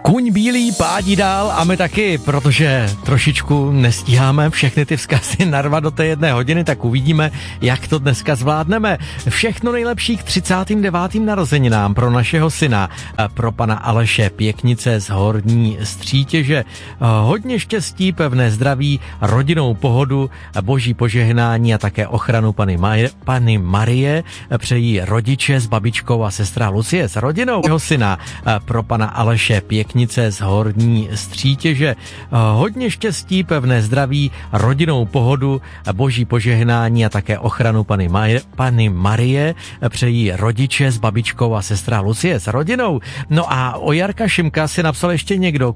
Kůň bílý pádí dál a my taky, protože trošičku nestíháme všechny ty vzkazy narvat do té 1 hodiny, tak uvidíme, jak to dneska zvládneme. Všechno nejlepší k 39. narozeninám pro našeho syna, pro pana Aleše Pěknice z Horní Střítěže. Hodně štěstí, pevné zdraví, rodinnou pohodu, boží požehnání a také ochranu Panny Marie přejí rodiče s babičkou a sestra Lucie s rodinou jeho syna, pro pana Aleše Pěknice z Horní Střítěže. Hodně štěstí, pevné zdraví, rodinnou pohodu, boží požehnání a také ochranu Panny Marie přejí rodiče s babičkou a sestra Lucie s rodinou. No a o Jarka Šimka si napsal ještě někdo.